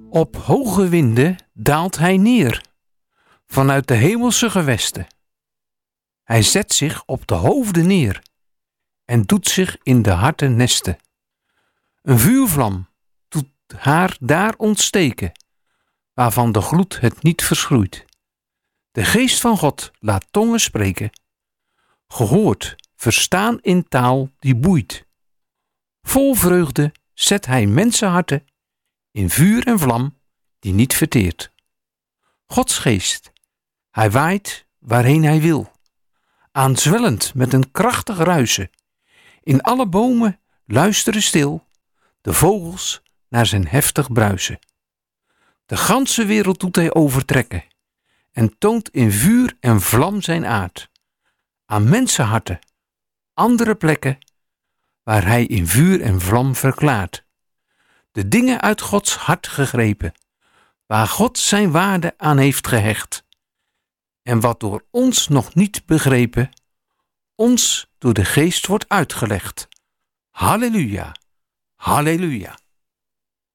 Op hoge winden daalt hij neer, vanuit de hemelse gewesten. Hij zet zich op de hoofden neer en doet zich in de harten nesten. Een vuurvlam doet haar daar ontsteken, waarvan de gloed het niet verschroeit. De geest van God laat tongen spreken, gehoord, verstaan in taal die boeit. Vol vreugde zet hij mensenharten in vuur en vlam die niet verteert. Gods geest, hij waait waarheen hij wil, aanzwellend met een krachtig ruisen. In alle bomen luisteren stil de vogels naar zijn heftig bruisen. De ganse wereld doet hij overtrekken en toont in vuur en vlam zijn aard. Aan mensenharten, andere plekken, waar hij in vuur en vlam verklaart. De dingen uit Gods hart gegrepen, waar God zijn waarde aan heeft gehecht. En wat door ons nog niet begrepen, ons door de geest wordt uitgelegd. Halleluja, halleluja.